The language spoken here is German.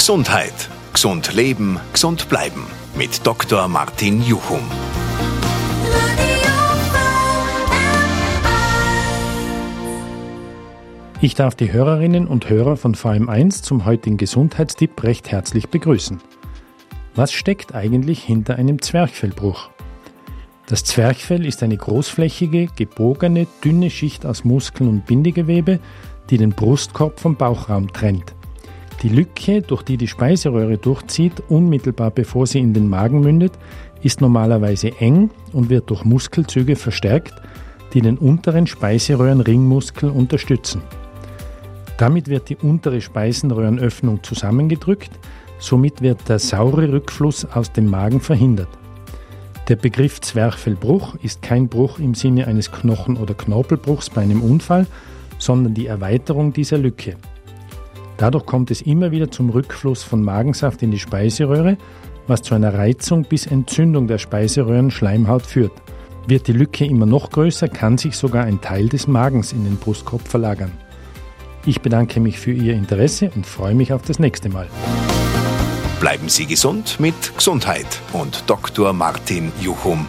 Gesundheit. Gesund leben, gesund bleiben. Mit Dr. Martin Juchum. Ich darf die Hörerinnen und Hörer von VM1 zum heutigen Gesundheitstipp recht herzlich begrüßen. Was steckt eigentlich hinter einem Zwerchfellbruch? Das Zwerchfell ist eine großflächige, gebogene, dünne Schicht aus Muskeln und Bindegewebe, die den Brustkorb vom Bauchraum trennt. Die Lücke, durch die die Speiseröhre durchzieht, unmittelbar bevor sie in den Magen mündet, ist normalerweise eng und wird durch Muskelzüge verstärkt, die den unteren Speiseröhrenringmuskel unterstützen. Damit wird die untere Speiseröhrenöffnung zusammengedrückt, somit wird der saure Rückfluss aus dem Magen verhindert. Der Begriff Zwerchfellbruch ist kein Bruch im Sinne eines Knochen- oder Knorpelbruchs bei einem Unfall, sondern die Erweiterung dieser Lücke. Dadurch kommt es immer wieder zum Rückfluss von Magensaft in die Speiseröhre, was zu einer Reizung bis Entzündung der Speiseröhrenschleimhaut führt. Wird die Lücke immer noch größer, kann sich sogar ein Teil des Magens in den Brustkorb verlagern. Ich bedanke mich für Ihr Interesse und freue mich auf das nächste Mal. Bleiben Sie gesund mit Gesundheit und Dr. Martin Juchum.